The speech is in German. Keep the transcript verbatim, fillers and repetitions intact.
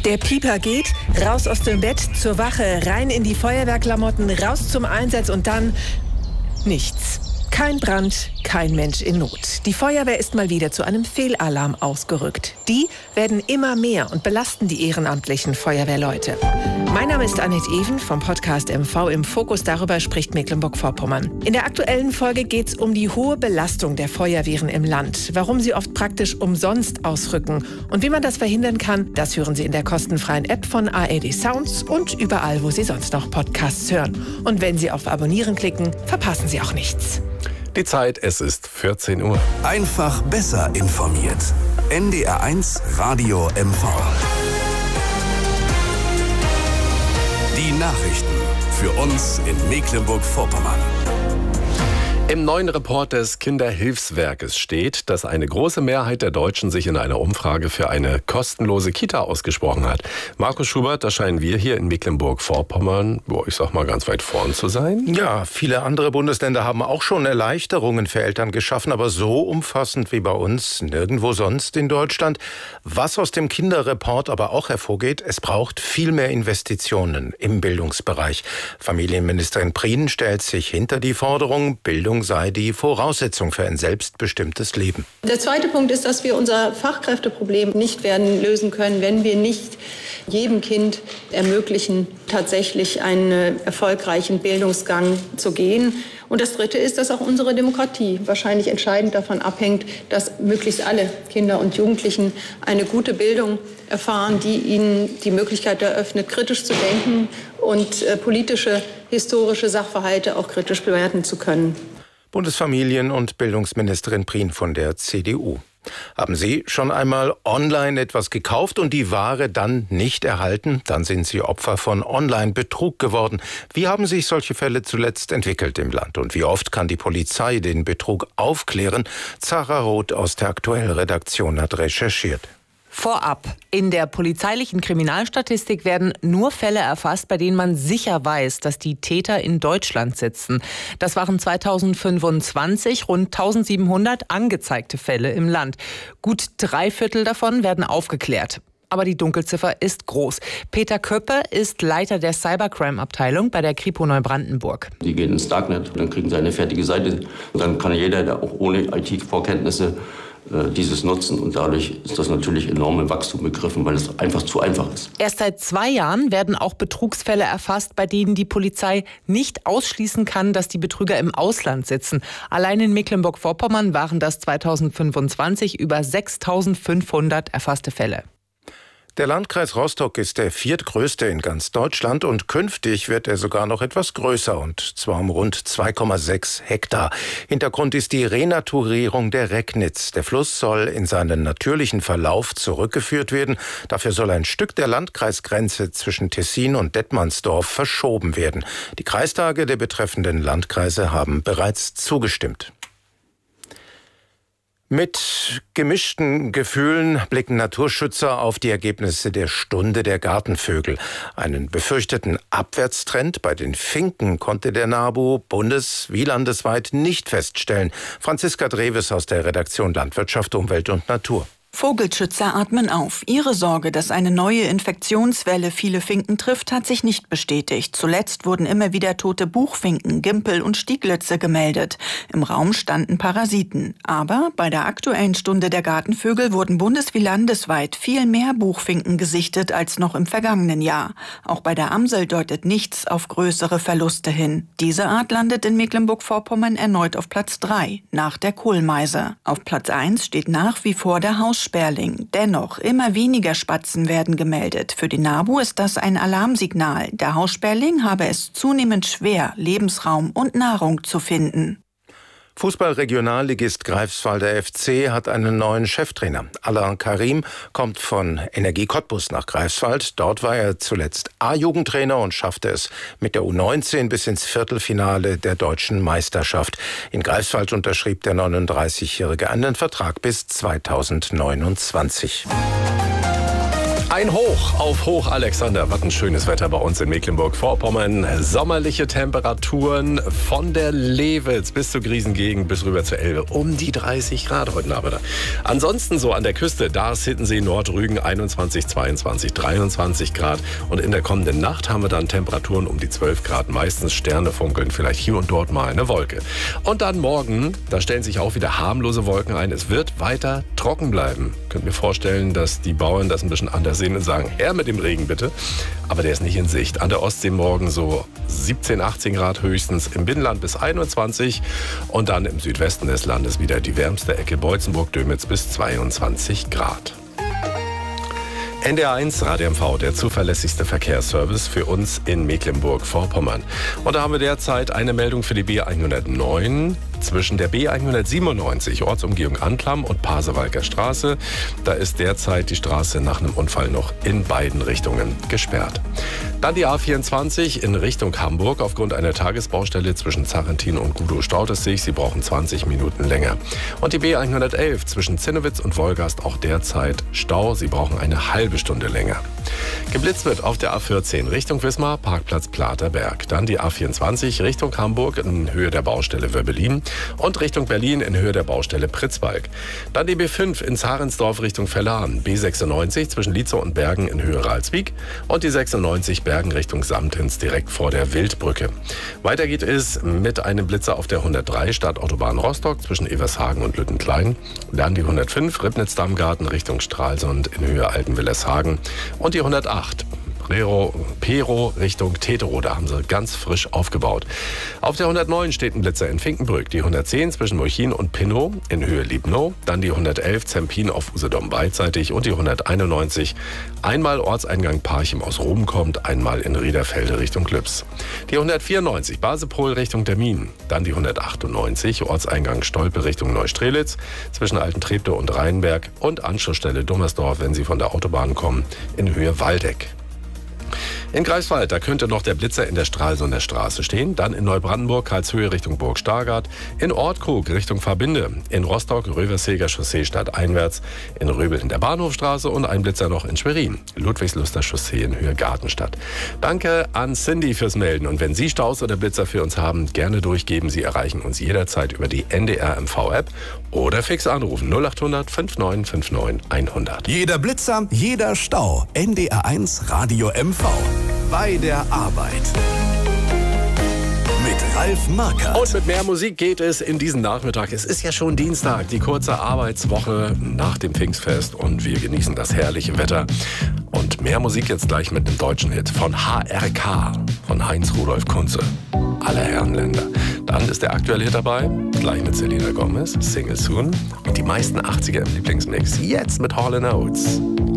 Der Pieper geht, raus aus dem Bett, zur Wache, rein in die Feuerwehrklamotten, raus zum Einsatz und dann nichts. Kein Brand, kein Mensch in Not. Die Feuerwehr ist mal wieder zu einem Fehlalarm ausgerückt. Die werden immer mehr und belasten die ehrenamtlichen Feuerwehrleute. Mein Name ist Annette Even vom Podcast M V im Fokus. Darüber spricht Mecklenburg-Vorpommern. In der aktuellen Folge geht es um die hohe Belastung der Feuerwehren im Land. Warum sie oft praktisch umsonst ausrücken. Und wie man das verhindern kann, das hören Sie in der kostenfreien App von A R D Sounds und überall, wo Sie sonst noch Podcasts hören. Und wenn Sie auf Abonnieren klicken, verpassen Sie auch nichts. Die Zeit, es ist vierzehn Uhr. Einfach besser informiert. N D R eins Radio M V. Die Nachrichten für uns in Mecklenburg-Vorpommern. Im neuen Report des Kinderhilfswerkes steht, dass eine große Mehrheit der Deutschen sich in einer Umfrage für eine kostenlose Kita ausgesprochen hat. Markus Schubert, da scheinen wir hier in Mecklenburg-Vorpommern, wo ich sag mal ganz weit vorn zu sein. Ja, viele andere Bundesländer haben auch schon Erleichterungen für Eltern geschaffen, aber so umfassend wie bei uns nirgendwo sonst in Deutschland. Was aus dem Kinderreport aber auch hervorgeht, es braucht viel mehr Investitionen im Bildungsbereich. Familienministerin Prien stellt sich hinter die Forderung, Bildung sei die Voraussetzung für ein selbstbestimmtes Leben. Der zweite Punkt ist, dass wir unser Fachkräfteproblem nicht werden lösen können, wenn wir nicht jedem Kind ermöglichen, tatsächlich einen erfolgreichen Bildungsgang zu gehen. Und das Dritte ist, dass auch unsere Demokratie wahrscheinlich entscheidend davon abhängt, dass möglichst alle Kinder und Jugendlichen eine gute Bildung erfahren, die ihnen die Möglichkeit eröffnet, kritisch zu denken und äh, politische, historische Sachverhalte auch kritisch bewerten zu können. Bundesfamilien- und Bildungsministerin Prien von der C D U. Haben Sie schon einmal online etwas gekauft und die Ware dann nicht erhalten? Dann sind Sie Opfer von Online-Betrug geworden. Wie haben sich solche Fälle zuletzt entwickelt im Land? Und wie oft kann die Polizei den Betrug aufklären? Zara Roth aus der Aktuell-Redaktion hat recherchiert. Vorab. In der polizeilichen Kriminalstatistik werden nur Fälle erfasst, bei denen man sicher weiß, dass die Täter in Deutschland sitzen. Das waren zweitausendfünfundzwanzig rund eintausendsiebenhundert angezeigte Fälle im Land. Gut drei Viertel davon werden aufgeklärt. Aber die Dunkelziffer ist groß. Peter Köppe ist Leiter der Cybercrime-Abteilung bei der Kripo Neubrandenburg. Die gehen ins Darknet, dann kriegen sie eine fertige Seite. Und dann kann jeder, der auch ohne I T-Vorkenntnisse dieses nutzen. Und dadurch ist das natürlich enorm im Wachstum begriffen, weil es einfach zu einfach ist. Erst seit zwei Jahren werden auch Betrugsfälle erfasst, bei denen die Polizei nicht ausschließen kann, dass die Betrüger im Ausland sitzen. Allein in Mecklenburg-Vorpommern waren das zweitausendfünfundzwanzig über sechstausendfünfhundert erfasste Fälle. Der Landkreis Rostock ist der viertgrößte in ganz Deutschland und künftig wird er sogar noch etwas größer, und zwar um rund zwei Komma sechs Hektar. Hintergrund ist die Renaturierung der Recknitz. Der Fluss soll in seinen natürlichen Verlauf zurückgeführt werden. Dafür soll ein Stück der Landkreisgrenze zwischen Tessin und Detmandsdorf verschoben werden. Die Kreistage der betreffenden Landkreise haben bereits zugestimmt. Mit gemischten Gefühlen blicken Naturschützer auf die Ergebnisse der Stunde der Gartenvögel. Einen befürchteten Abwärtstrend bei den Finken konnte der NABU bundes- wie landesweit nicht feststellen. Franziska Dreves aus der Redaktion Landwirtschaft, Umwelt und Natur. Vogelschützer atmen auf. Ihre Sorge, dass eine neue Infektionswelle viele Finken trifft, hat sich nicht bestätigt. Zuletzt wurden immer wieder tote Buchfinken, Gimpel und Stieglitze gemeldet. Im Raum standen Parasiten. Aber bei der aktuellen Stunde der Gartenvögel wurden bundes- wie landesweit viel mehr Buchfinken gesichtet als noch im vergangenen Jahr. Auch bei der Amsel deutet nichts auf größere Verluste hin. Diese Art landet in Mecklenburg-Vorpommern erneut auf Platz drei, nach der Kohlmeise. Auf Platz eins steht nach wie vor der Haus Sperling. Dennoch, immer weniger Spatzen werden gemeldet. Für die NABU ist das ein Alarmsignal. Der Haussperling habe es zunehmend schwer, Lebensraum und Nahrung zu finden. Fußball-Regionalligist Greifswalder F C hat einen neuen Cheftrainer. Alain Karim kommt von Energie Cottbus nach Greifswald. Dort war er zuletzt A-Jugendtrainer und schaffte es mit der U neunzehn bis ins Viertelfinale der deutschen Meisterschaft. In Greifswald unterschrieb der neununddreißigjährige einen Vertrag bis zweitausendneunundzwanzig. Ein Hoch auf Hoch Alexander. Was ein schönes Wetter bei uns in Mecklenburg-Vorpommern. Sommerliche Temperaturen von der Lewitz bis zur Griesengegend bis rüber zur Elbe. Um die dreißig Grad heute Nachmittag. Ansonsten so an der Küste, da ist Hiddensee, Nordrügen einundzwanzig, zweiundzwanzig, dreiundzwanzig Grad. Und in der kommenden Nacht haben wir dann Temperaturen um die zwölf Grad. Meistens Sterne funkeln, vielleicht hier und dort mal eine Wolke. Und dann morgen, da stellen sich auch wieder harmlose Wolken ein. Es wird weiter trocken bleiben. Könnt mir vorstellen, dass die Bauern das ein bisschen anders sehen und sagen, her mit dem Regen bitte. Aber der ist nicht in Sicht. An der Ostsee morgen so siebzehn, achtzehn Grad höchstens, im Binnenland bis einundzwanzig und dann im Südwesten des Landes wieder die wärmste Ecke Beutzenburg-Dömitz bis zweiundzwanzig Grad. N D R eins Radio M V, der zuverlässigste Verkehrsservice für uns in Mecklenburg-Vorpommern. Und da haben wir derzeit eine Meldung für die B hundertneun zwischen der B hundertsiebenundneunzig, Ortsumgehung Anklam und Pasewalker Straße. Da ist derzeit die Straße nach einem Unfall noch in beiden Richtungen gesperrt. Dann die A vierundzwanzig in Richtung Hamburg. Aufgrund einer Tagesbaustelle zwischen Zarentin und Gudow staut es sich. Sie brauchen zwanzig Minuten länger. Und die B hundertelf zwischen Zinnewitz und Wolgast auch derzeit Stau. Sie brauchen eine halbe Stunde länger. Geblitzt wird auf der A vierzehn Richtung Wismar, Parkplatz Platerberg. Dann die A vierundzwanzig Richtung Hamburg in Höhe der Baustelle Wöbbelin und Richtung Berlin in Höhe der Baustelle Pritzwalk. Dann die B fünf in Zarensdorf Richtung Verlan, B sechsundneunzig zwischen Lietzow und Bergen in Höhe Ralswiek und die sechsundneunzig Bergen Richtung Samtens direkt vor der Wildbrücke. Weiter geht es mit einem Blitzer auf der hundertdrei Stadtautobahn Rostock zwischen Evershagen und Lüttenklein. Dann die hundertfünf Ribnitz-Dammgarten Richtung Stralsund in Höhe Altenwillershagen und die hundertacht Pero, Pero Richtung Teterow, da haben sie ganz frisch aufgebaut. Auf der hundertneun steht ein Blitzer in Finkenbrück, die hundertzehn zwischen Molchin und Pinnow in Höhe Liebnow, dann die hundertelf Zempin auf Usedom beidseitig und die hunderteinundneunzig einmal Ortseingang Parchim aus Rom kommt, einmal in Riederfelde Richtung Lübs. Die hundertvierundneunzig Basepol Richtung Termin, dann die hundertachtundneunzig Ortseingang Stolpe Richtung Neustrelitz zwischen Altentreptow und Rheinberg und Anschlussstelle Dummersdorf, wenn Sie von der Autobahn kommen, in Höhe Waldeck. In Greifswald, da könnte noch der Blitzer in der Stralsunder Straße stehen. Dann in Neubrandenburg, Karlshöhe Richtung Burg Stargard. In Ortkrug Richtung Verbinde. In Rostock, Röverseger Chaussee stadteinwärts. In Röbel in der Bahnhofstraße und ein Blitzer noch in Schwerin. Ludwigsluster Chaussee in Höhe Gartenstadt. Danke an Cindy fürs Melden. Und wenn Sie Staus oder Blitzer für uns haben, gerne durchgeben. Sie erreichen uns jederzeit über die N D R M V-App oder fix anrufen null acht hundert neunundfünfzig neunundfünfzig hundert. Jeder Blitzer, jeder Stau. N D R eins Radio M V. Bei der Arbeit. Mit Ralf Markert. Und mit mehr Musik geht es in diesen Nachmittag. Es ist ja schon Dienstag, die kurze Arbeitswoche nach dem Pfingstfest. Und wir genießen das herrliche Wetter. Und mehr Musik jetzt gleich mit einem deutschen Hit von H R K, von Heinz Rudolf Kunze. Aller Herrenländer. Dann ist der aktuelle Hit dabei, gleich mit Selena Gomez, Single Soon. Und die meisten achtziger im Lieblingsmix, jetzt mit Hall and Oates.